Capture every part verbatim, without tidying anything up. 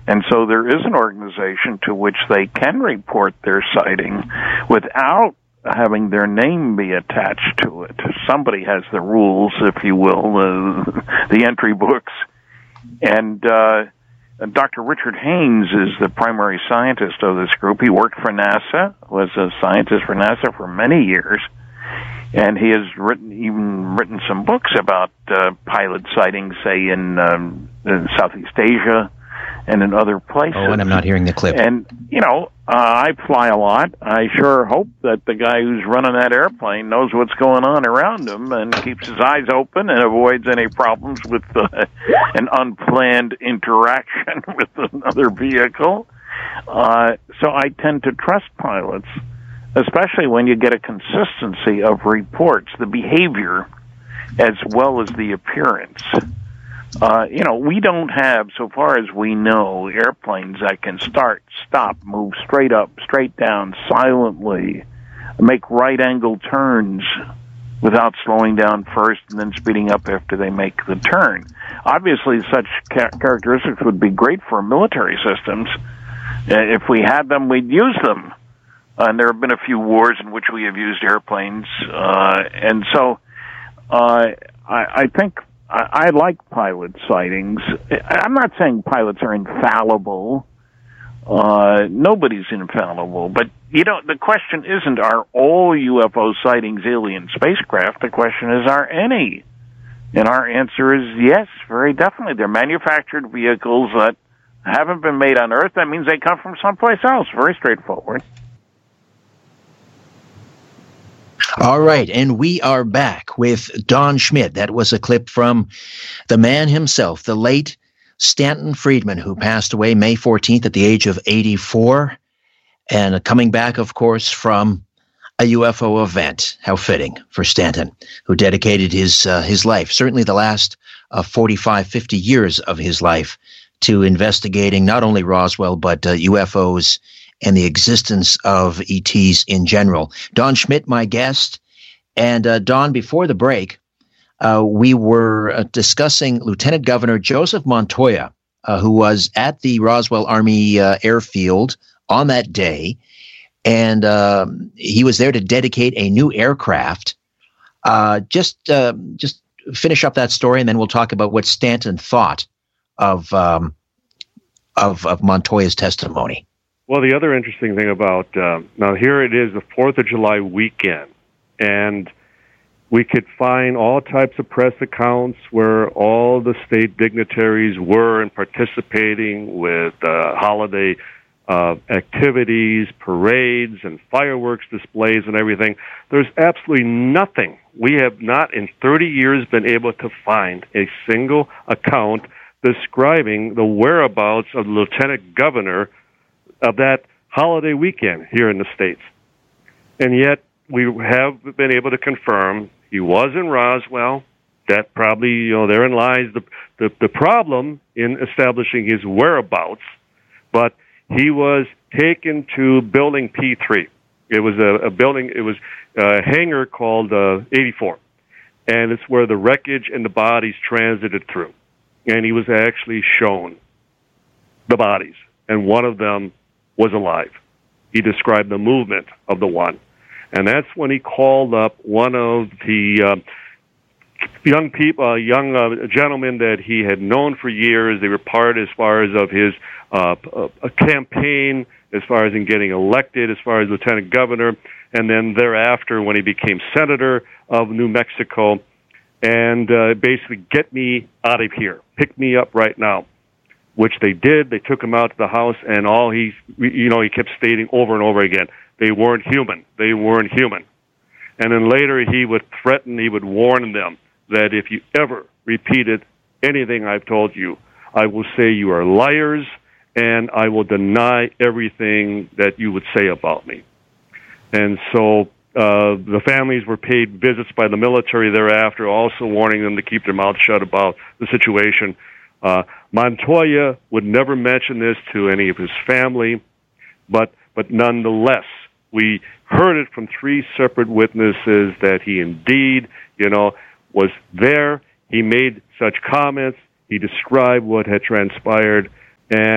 And so there is an organization to which they can report their sighting without having their name be attached to it. Somebody has the rules, if you will, uh, the entry books. And uh, Doctor Richard Haynes is the primary scientist of this group. He worked for NASA, was a scientist for NASA for many years. And he has written, even written some books about uh, pilot sightings, say, in, um, in Southeast Asia and in other places. Oh, and I'm not hearing the clip. And, you know, uh, I fly a lot. I sure hope that the guy who's running that airplane knows what's going on around him and keeps his eyes open and avoids any problems with uh, an unplanned interaction with another vehicle. Uh, so I tend to trust pilots, especially when you get a consistency of reports, the behavior as well as the appearance. Uh, you know, we don't have, so far as we know, airplanes that can start, stop, move straight up, straight down, silently, make right-angle turns without slowing down first and then speeding up after they make the turn. Obviously, such ca- characteristics would be great for military systems. Uh, if we had them, we'd use them. Uh, and there have been a few wars in which we have used airplanes. Uh, and so uh, I, I think I, I like pilot sightings. I'm not saying pilots are infallible. Uh, nobody's infallible. But, you know, the question isn't, are all U F O sightings alien spacecraft? The question is, are any? And our answer is yes, very definitely. They're manufactured vehicles that haven't been made on Earth. That means they come from someplace else. Very straightforward. All right, and we are back with Don Schmitt. That was a clip from the man himself, the late Stanton Friedman, who passed away May fourteenth at the age of eighty-four, and coming back, of course, from a U F O event. How fitting for Stanton, who dedicated his uh, his life, certainly the last uh, forty-five, fifty years of his life, to investigating not only Roswell, but uh, U F Os and the existence of E Ts in general. Don Schmitt, my guest. And uh, Don, before the break, uh, we were uh, discussing Lieutenant Governor Joseph Montoya, uh, who was at the Roswell Army uh, Airfield on that day. And uh, he was there to dedicate a new aircraft. Uh, just, uh, just finish up that story, and then we'll talk about what Stanton thought of um, of, of Montoya's testimony. Well, the other interesting thing about, uh, now here it is, the fourth of July weekend, and we could find all types of press accounts where all the state dignitaries were and participating with uh, holiday uh, activities, parades, and fireworks displays and everything. There's absolutely nothing. We have not in thirty years been able to find a single account describing the whereabouts of the lieutenant governor of that holiday weekend here in the States. And yet we have been able to confirm he was in Roswell. That probably, you know, therein lies the, the, the problem in establishing his whereabouts. But he was taken to Building P three. It was a, a building, it was a hangar called uh, eighty-four. And it's where the wreckage and the bodies transited through. And he was actually shown the bodies. And one of them was alive. He described the movement of the one. And that's when he called up one of the uh, young people, uh, young uh, gentlemen that he had known for years. They were part as far as of his uh, a campaign, as far as in getting elected, as far as lieutenant governor, and then thereafter when he became senator of New Mexico, and uh, basically get me out of here, pick me up right now. Which they did. They took him out to the house, and all he, you know, he kept stating over and over again, they weren't human. They weren't human. And then later he would threaten, he would warn them that if you ever repeated anything I've told you, I will say you are liars, and I will deny everything that you would say about me. And so uh, the families were paid visits by the military thereafter, also warning them to keep their mouths shut about the situation. Uh, Montoya would never mention this to any of his family, but but nonetheless, we heard it from three separate witnesses that he indeed, you know, was there. He made such comments. He described what had transpired, and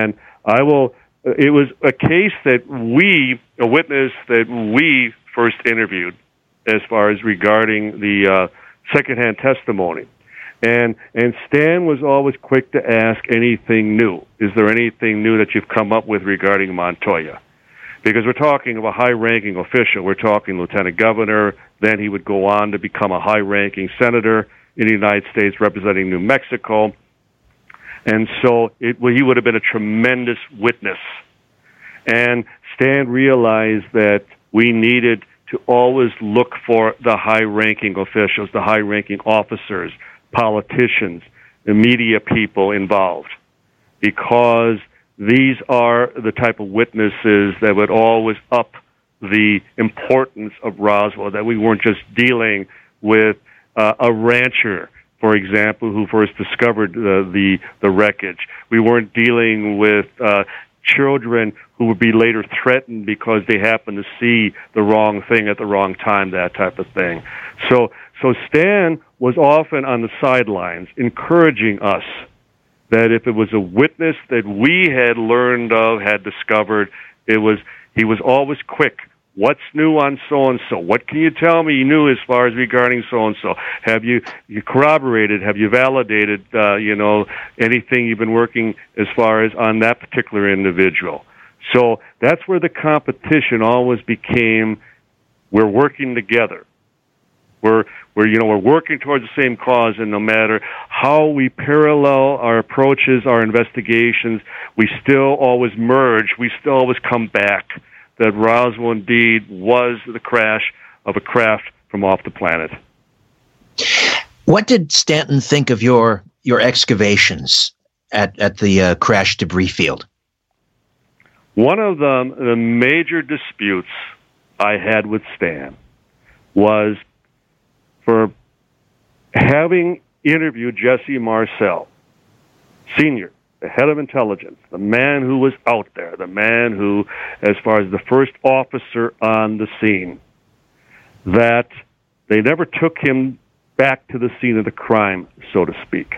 I will. It was a case that we, a witness that we first interviewed, as far as regarding the uh, secondhand testimony, and and Stan was always quick to ask anything new. Is there anything new that you've come up with regarding Montoya? Because we're talking of a high-ranking official. We're talking lieutenant governor. Then he would go on to become a high-ranking senator in the United States representing New Mexico. And so it, well, he would have been a tremendous witness. And Stan realized that we needed to always look for the high-ranking officials, the high-ranking officers, politicians, the media people involved, because these are the type of witnesses that would always up the importance of Roswell, that we weren't just dealing with uh, a rancher, for example, who first discovered uh, the, the wreckage. We weren't dealing with uh, children who would be later threatened because they happened to see the wrong thing at the wrong time, that type of thing. So, so Stan was often on the sidelines encouraging us that if it was a witness that we had learned of, had discovered, it was he was always quick. What's new on so-and-so? What can you tell me new as far as regarding so-and-so? Have you, you corroborated? Have you validated, uh, you know, anything you've been working as far as on that particular individual? So that's where the competition always became, we're working together. We're, we're, you know, we're working towards the same cause, and no matter how we parallel our approaches, our investigations, we still always merge. We still always come back that Roswell indeed was the crash of a craft from off the planet. What did Stanton think of your your excavations at at the uh, crash debris field? One of the, the major disputes I had with Stan was for having interviewed Jesse Marcel, Senior, the head of intelligence, the man who was out there, the man who, as far as the first officer on the scene, that they never took him back to the scene of the crime, so to speak.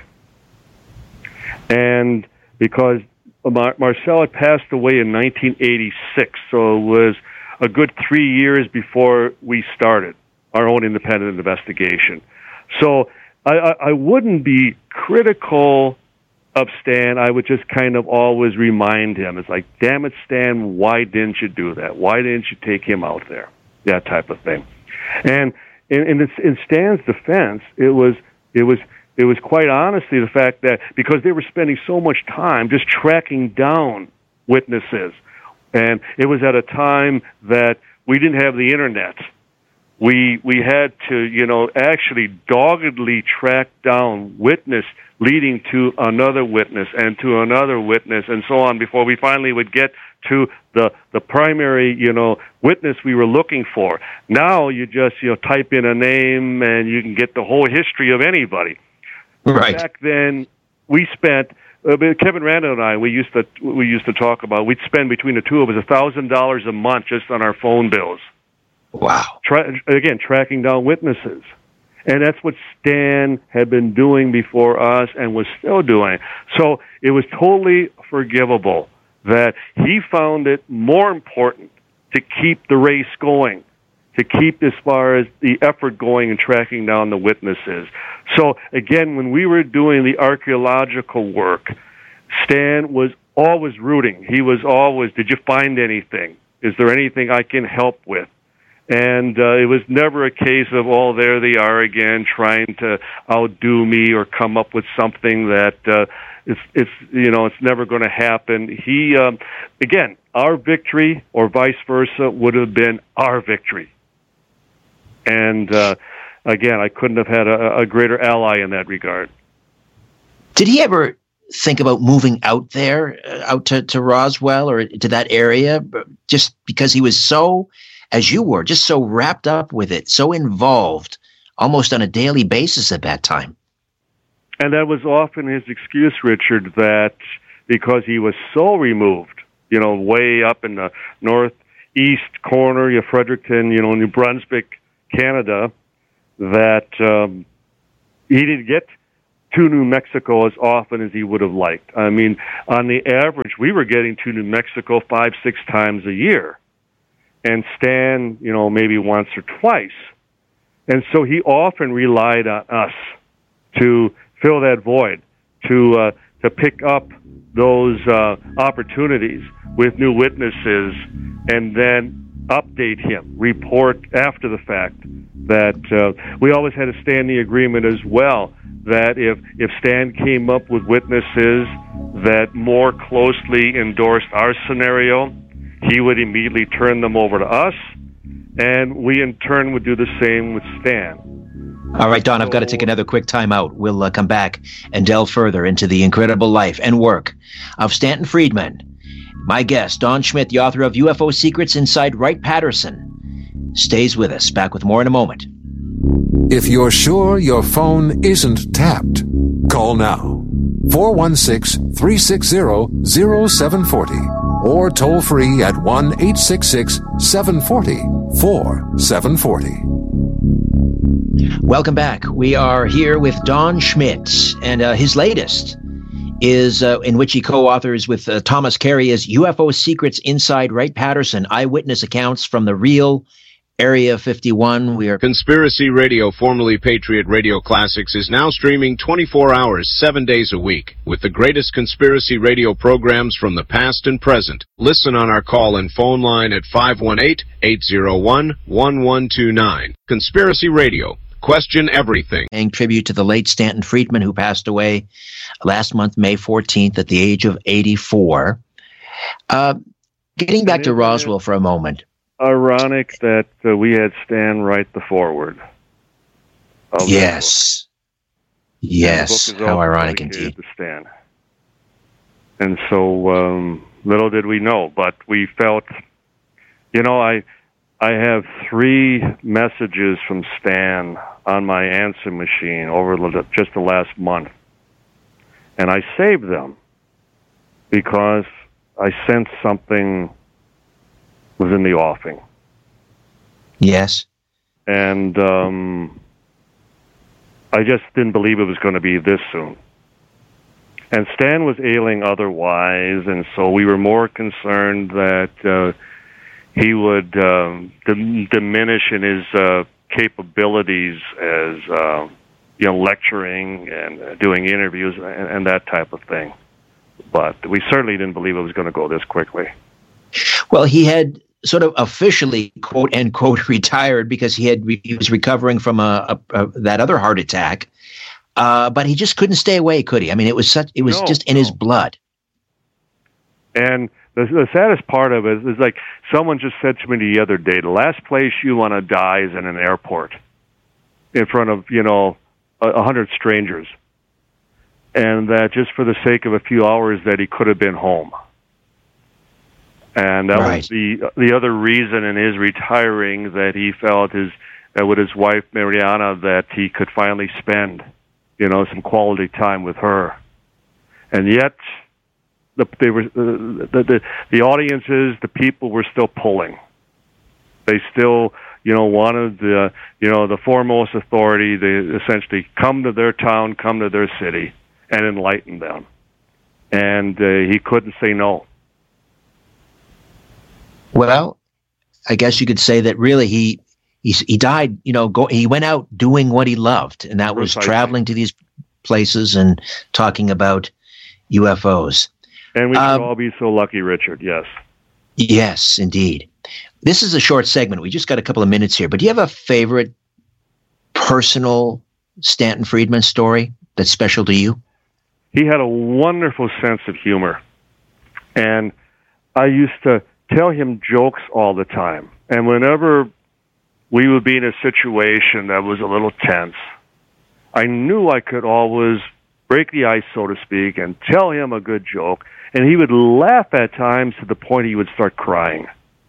And because Mar- Marcel had passed away in nineteen eighty-six, so it was a good three years before we started our own independent investigation. So I, I, I wouldn't be critical of Stan. I would just kind of always remind him. It's like, damn it, Stan, why didn't you do that? Why didn't you take him out there? That type of thing. And in, in, in Stan's defense, it was it was it was quite honestly the fact that because they were spending so much time just tracking down witnesses, and it was at a time that we didn't have the internet. We we had to, you know, actually doggedly track down witness leading to another witness and to another witness and so on before we finally would get to the the primary, you know, witness we were looking for. Now you just, you know, type in a name and you can get the whole history of anybody. Right. Back then, we spent uh, Kevin Randall and I we used to we used to talk about we'd spend between the two of us a thousand dollars a month just on our phone bills. Wow. Tra- again, tracking down witnesses. And that's what Stan had been doing before us and was still doing. So it was totally forgivable that he found it more important to keep the race going, to keep as far as the effort going and tracking down the witnesses. So again, when we were doing the archaeological work, Stan was always rooting. He was always, did you find anything? Is there anything I can help with? And uh, it was never a case of, oh, there they are again, trying to outdo me or come up with something that uh, it's, it's, you know, it's never going to happen. He, um, again, our victory or vice versa would have been our victory. And uh, again, I couldn't have had a, a greater ally in that regard. Did he ever think about moving out there, uh, out to, to Roswell or to that area, just because he was so, as you were, just so wrapped up with it, so involved almost on a daily basis at that time? And that was often his excuse, Richard, that because he was so removed, you know, way up in the northeast corner of Fredericton, you know, New Brunswick, Canada, that um, he didn't get to New Mexico as often as he would have liked. I mean, on the average, we were getting to New Mexico five, six times a year, and Stan, you know, maybe once or twice. And so he often relied on us to fill that void, to uh, to pick up those uh, opportunities with new witnesses, and then update him, report after the fact. That uh, we always had a standing agreement as well, that if, if Stan came up with witnesses that more closely endorsed our scenario, he would immediately turn them over to us, and we in turn would do the same with Stan. All right, Don, I've got to take another quick time out. We'll uh, come back and delve further into the incredible life and work of Stanton Friedman. My guest, Don Schmitt, the author of U F O Secrets Inside Wright-Patterson, stays with us. Back with more in a moment. If you're sure your phone isn't tapped, call now. four one six, three six zero, zero seven four zero or toll free at one eight six six, seven four zero, four seven four zero. Welcome back. We are here with Don Schmitt, and uh, his latest is uh, in which he co-authors with uh, Thomas Carey is U F O Secrets Inside Wright-Patterson, Eyewitness Accounts from the Real Area fifty-one. We are Conspiracy Radio, formerly Patriot Radio Classics, is now streaming twenty-four hours, seven days a week, with the greatest conspiracy radio programs from the past and present. Listen on our call and phone line at five one eight, eight zero one, one one two nine. Conspiracy Radio. Question everything. Paying tribute to the late Stanton Friedman, who passed away last month, May fourteenth, at the age of eighty-four. Uh, getting back to Roswell for a moment. Ironic that uh, we had Stan write the foreword. Yes. Yes. How ironic indeed. To Stan. And so um, little did we know, but we felt, you know, I I have three messages from Stan on my answer machine over the, just the last month. And I saved them because I sensed something was in the offing. Yes. And um, I just didn't believe it was going to be this soon. And Stan was ailing otherwise, and so we were more concerned that uh, he would um, dim- diminish in his uh, capabilities as uh, you know, lecturing and uh, doing interviews and, and that type of thing. But we certainly didn't believe it was going to go this quickly. Well, he had sort of officially, quote unquote, retired because he had he was recovering from a, a, a that other heart attack, uh, but he just couldn't stay away, could he? I mean, it was such it was no, just in no. his blood. And the, the saddest part of it is, is like someone just said to me the other day, the last place you want to die is in an airport, in front of you know a, a hundred strangers, and that just for the sake of a few hours that he could have been home. And that right. was the the other reason in his retiring, that he felt his uh, with his wife Mariana, that he could finally spend, you know, some quality time with her. And yet, the they were uh, the, the the audiences, the people were still pulling. They still, you know, wanted the you know the foremost authority. They essentially come to their town, come to their city, and enlighten them. And uh, he couldn't say no. Well, I guess you could say that really he he, he died, you know, go, he went out doing what he loved, and that was Precisely. traveling to these places and talking about U F Os. And we should um, all be so lucky, Richard, yes. Yes, indeed. This is a short segment. We just got a couple of minutes here, but do you have a favorite personal Stanton Friedman story that's special to you? He had a wonderful sense of humor, and I used to tell him jokes all the time. And whenever we would be in a situation that was a little tense, I knew I could always break the ice, so to speak, and tell him a good joke. And he would laugh at times to the point he would start crying.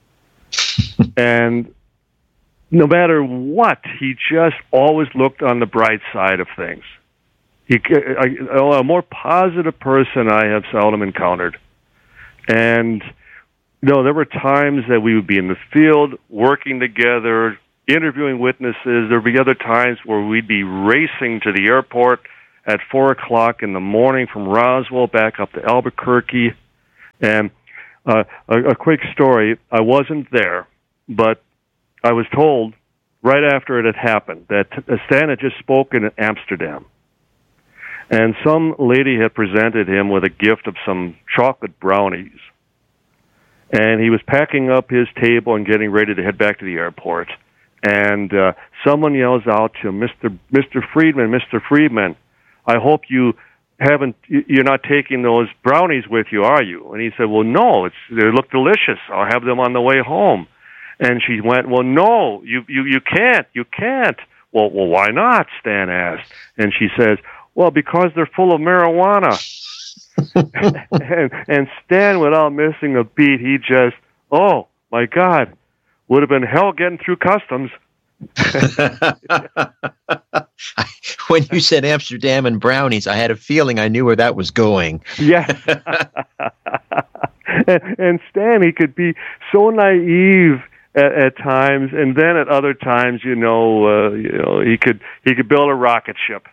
And no matter what, he just always looked on the bright side of things. He, a, a more positive person I have seldom encountered. And no, there were times that we would be in the field, working together, interviewing witnesses. There would be other times where we'd be racing to the airport at four o'clock in the morning from Roswell back up to Albuquerque. And uh, a, a quick story, I wasn't there, but I was told right after it had happened that Stan had just spoken in Amsterdam. And some lady had presented him with a gift of some chocolate brownies. And he was packing up his table and getting ready to head back to the airport. And uh, someone yells out to him, Mister Mister Friedman, Mister Friedman, I hope you haven't, you're not taking those brownies with you, are you? And he said, well, no, it's, they look delicious. I'll have them on the way home. And she went, well, no, you, you, you can't, you can't. Well, well, why not? Stan asked. And she says, well, because they're full of marijuana. and, and Stan, without missing a beat, he just, oh, my God, would have been hell getting through customs. When you said Amsterdam and brownies, I had a feeling I knew where that was going. Yes. and, and Stan, he could be so naive at, at times, and then at other times, you know, uh, you know, he could he could build a rocket ship.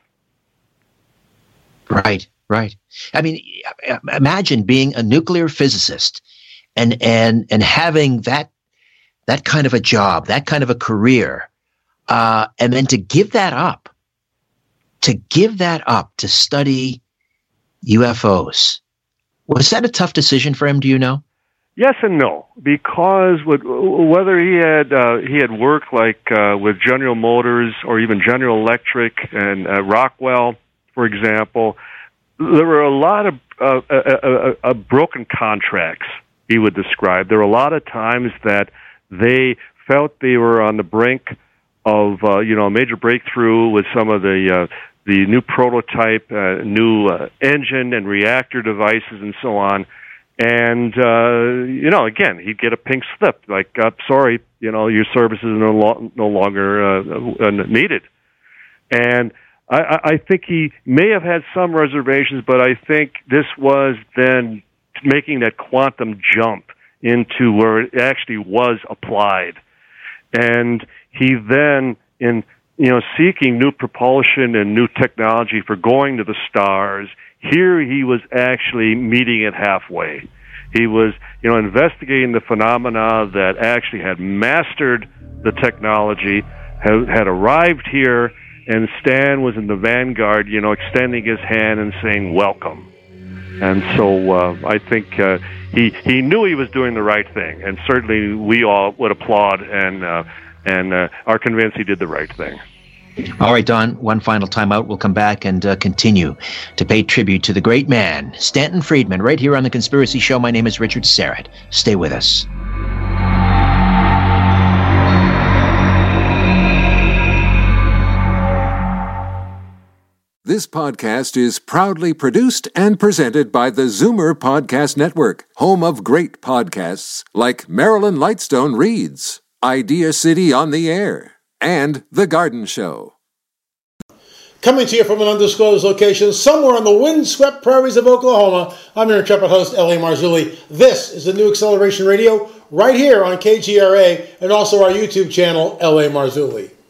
Right, right. I mean, imagine being a nuclear physicist and and and having that that kind of a job, that kind of a career, uh, and then to give that up, to give that up to study U F Os. Was that a tough decision for him? Do you know? Yes and no, because with, whether he had uh, he had worked like uh, with General Motors or even General Electric and uh, Rockwell, for example, there were a lot of uh, uh, uh, uh, broken contracts, he would describe. There were a lot of times that they felt they were on the brink of, uh, you know, a major breakthrough with some of the uh, the new prototype, uh, new uh, engine and reactor devices and so on. And, uh, you know, again, he'd get a pink slip, like, uh, sorry, you know, your services are no, lo- no longer uh, uh, needed. And I, I think he may have had some reservations, but I think this was then making that quantum jump into where it actually was applied. And he then, in, you know, seeking new propulsion and new technology for going to the stars, here he was actually meeting it halfway. He was, you know, investigating the phenomena that actually had mastered the technology, had, had arrived here, and Stan was in the vanguard, you know, extending his hand and saying, welcome. And so uh, I think uh, he he knew he was doing the right thing, and certainly we all would applaud and, uh, and uh, are convinced he did the right thing. All right, Don, one final time out. We'll come back and uh, continue to pay tribute to the great man, Stanton Friedman, right here on The Conspiracy Show. My name is Richard Syrett. Stay with us. This podcast is proudly produced and presented by the Zoomer Podcast Network, home of great podcasts like Marilyn Lightstone Reads, Idea City on the Air, and The Garden Show. Coming to you from an undisclosed location somewhere on the windswept prairies of Oklahoma, I'm your intrepid host, L A Marzulli. This is the New Acceleration Radio right here on K G R A and also our YouTube channel, L A Marzulli.